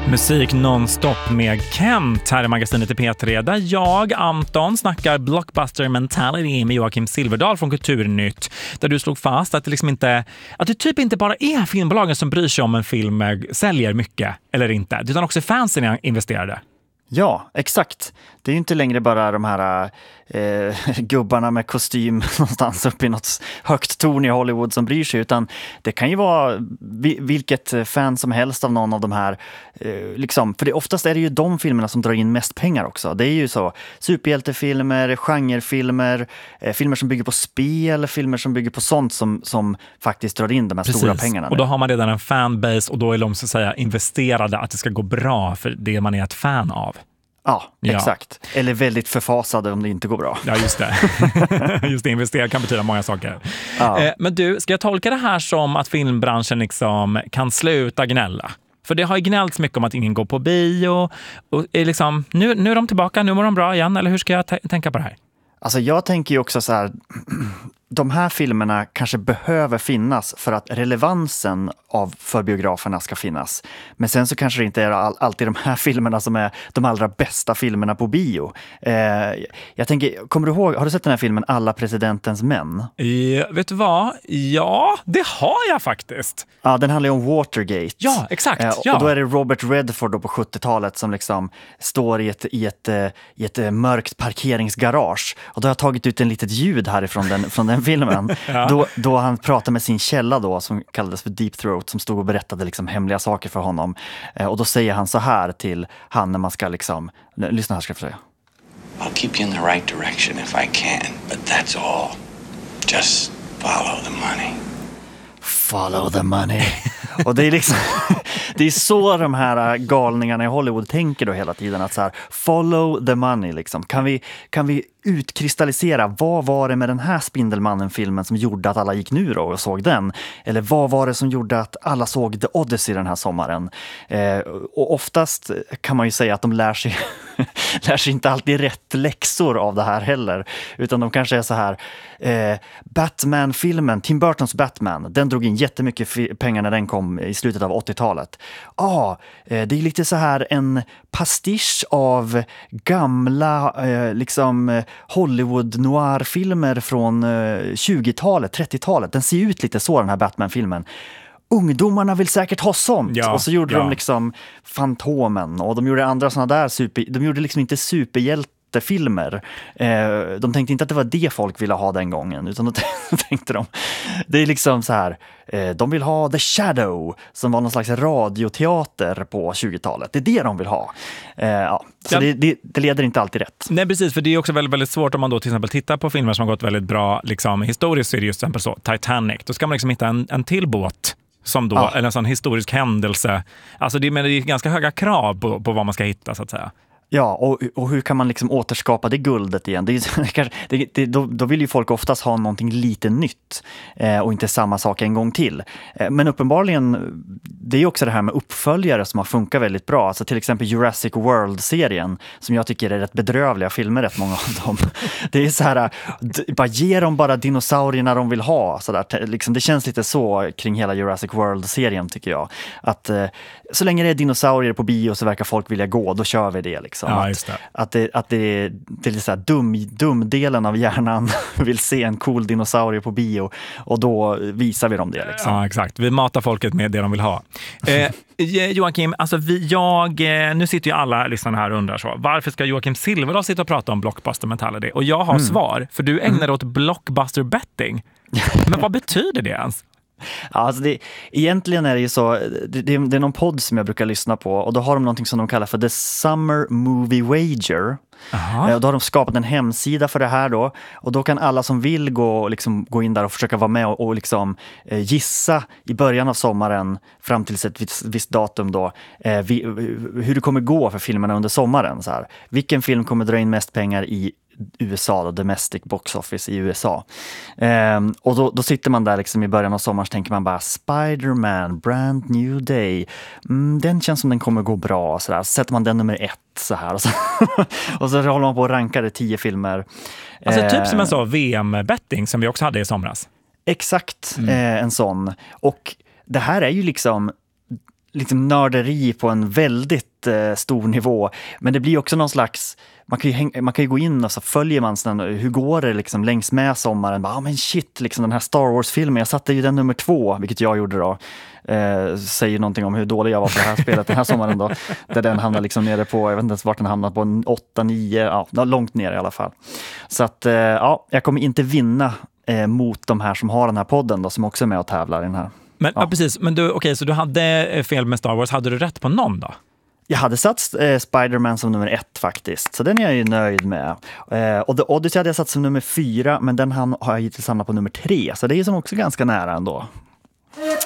Musik nonstop med Kent här i magasinet i P3 där jag, Anton, snackar blockbuster mentality med Joakim Silverdal från Kulturnytt, där du slog fast att det typ inte bara är filmbolagen som bryr sig om en film säljer mycket eller inte, utan också fansen investerade. Ja, exakt. Det är ju inte längre bara de här gubbarna med kostym någonstans uppe i något högt torn i Hollywood som bryr sig, utan det kan ju vara vilket fan som helst av någon av de här liksom, för oftast är det ju de filmerna som drar in mest pengar också. Det är ju så superhjältefilmer, genrefilmer, filmer som bygger på spel, filmer som bygger på sånt som faktiskt drar in de här stora pengarna. Och då har man redan en fanbase och då är de så att säga investerade att det ska gå bra för det man är ett fan av. Ja, exakt. Eller väldigt förfasade om det inte går bra. Ja, just det. Just det, investera kan betyda många saker. Ja. Men du, ska jag tolka det här som att filmbranschen liksom kan sluta gnälla? För det har ju gnällts mycket om att ingen går på bio. Och är liksom, nu är de tillbaka, nu mår de bra igen. Eller hur ska jag tänka på det här? Alltså jag tänker ju också så här, de här filmerna kanske behöver finnas för att relevansen för biograferna ska finnas. Men sen så kanske det inte är alltid de här filmerna som är de allra bästa filmerna på bio. Jag tänker, kommer du ihåg, har du sett den här filmen Alla presidentens män? Vet du vad? Ja, det har jag faktiskt. Ja, den handlar ju om Watergate. Ja, exakt. Ja. Och då är det Robert Redford då på 70-talet som liksom står i ett mörkt parkeringsgarage. Och då har jag tagit ut en litet ljud härifrån från den filmen. Ja. Då han pratar med sin källa då, som kallades för Deep Throat, som stod och berättade liksom hemliga saker för honom. Och då säger han så här till han när man ska liksom, lyssna här ska jag få säga. I'll keep you in the right direction if I can, but that's all. Just follow the money. Follow the money. Och det är liksom det är så de här galningarna i Hollywood tänker då hela tiden, att så här, follow the money liksom. Kan vi utkristallisera, vad var det med den här Spindelmannen-filmen som gjorde att alla gick nu då och såg den? Eller vad var det som gjorde att alla såg The Odyssey den här sommaren? Och oftast kan man ju säga att de lär sig inte alltid rätt läxor av det här heller, utan de kanske är så här, Batman-filmen, Tim Burtons Batman, den drog in jättemycket pengar när den kom i slutet av 80-talet. Det är lite så här en pastisch av gamla liksom Hollywood noir-filmer från 20-talet, 30-talet. Den ser ut lite så, den här Batman-filmen. Ungdomarna vill säkert ha sånt. Ja, och så gjorde de liksom Fantomen, och de gjorde andra såna där de gjorde liksom inte superhjältefilmer. De tänkte inte att det var det folk ville ha den gången, utan då tänkte de, det är liksom så här, de vill ha The Shadow som var någon slags radioteater på 20-talet. Det är det de vill ha. Så det leder inte alltid rätt. Nej, precis, för det är också väldigt, väldigt svårt om man då till exempel tittar på filmer som har gått väldigt bra liksom, historiskt, så är det just till exempel så Titanic. Då ska man liksom hitta en till båt som då, eller en sån historisk händelse. Alltså det är ganska höga krav på vad man ska hitta, så att säga. Ja, och hur kan man liksom återskapa det guldet igen? Då vill ju folk oftast ha någonting lite nytt och inte samma sak en gång till. Men uppenbarligen, det är också det här med uppföljare som har funkat väldigt bra. Alltså till exempel Jurassic World-serien, som jag tycker är rätt bedrövliga filmer, rätt många av dem. Det är så här, bara ge dem bara dinosaurierna de vill ha. Så där. Liksom, det känns lite så kring hela Jurassic World-serien, tycker jag. Att så länge det är dinosaurier på bio så verkar folk vilja gå, då kör vi det liksom. Ja, just det. Att det är så här dumdelen av hjärnan vill se en cool dinosaurie på bio, och då visar vi dem det liksom. Ja, exakt. Vi matar folket med det de vill ha. Joakim, alltså nu sitter ju alla lyssnare här och undrar så. Varför ska Joakim Silverdal sitta och prata om blockbuster mentality? Och jag har svar, för du ägnar dig åt blockbuster betting. Men vad betyder det ens? Ja, alltså egentligen är det ju så, det är någon podd som jag brukar lyssna på, och då har de någonting som de kallar för The Summer Movie Wager. Och då har de skapat en hemsida för det här då, och då kan alla som vill gå in där och försöka vara med och liksom gissa i början av sommaren fram till ett visst datum då, hur det kommer gå för filmerna under sommaren. Så här. Vilken film kommer dra in mest pengar i USA, då, domestic box office i USA. Och då sitter man där liksom i början av sommaren, så tänker man bara Spider-Man, Brand New Day, den känns som den kommer gå bra, så där. Så sätter man den nummer 1 så här, och så håller man på och rankar 10 filmer. Alltså typ som en sån VM-betting som vi också hade i somras. Exakt, en sån. Och det här är ju liksom, liksom nörderi på en väldigt stor nivå. Men det blir också någon slags, man kan ju gå in och så följer man sen, hur går det liksom längs med sommaren. Men shit, liksom den här Star Wars-filmen, jag satte ju den nummer 2, vilket jag gjorde då. Säger någonting om hur dålig jag var på det här spelet den här sommaren då. Där den hamnade liksom nere på, jag vet inte ens vart den hamnade på, 8-9, långt ner i alla fall. Så att jag kommer inte vinna mot de här som har den här podden då, som också är med och tävlar i den här. Men, precis. Men så du hade fel med Star Wars. Hade du rätt på någon då? Jag hade satt Spider-Man som nummer 1 faktiskt. Så den är jag ju nöjd med. Och The Odyssey hade jag satt som nummer 4. Men den har jag hittills hamnat på nummer 3. Så det är ju som också ganska nära ändå.